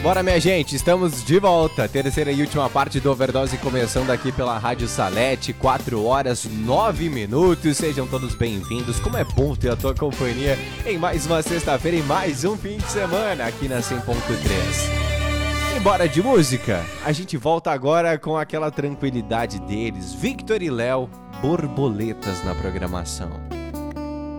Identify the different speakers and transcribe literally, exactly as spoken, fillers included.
Speaker 1: Bora, minha gente, estamos de volta. Terceira e última parte do Overdose começando aqui pela Rádio Salete, quatro horas, nove minutos. Sejam todos bem-vindos. Como é bom ter a tua companhia em mais uma sexta-feira e mais um fim de semana aqui na cem ponto três. E bora de música. A gente volta agora com aquela tranquilidade deles. Victor e Léo, Borboletas na programação.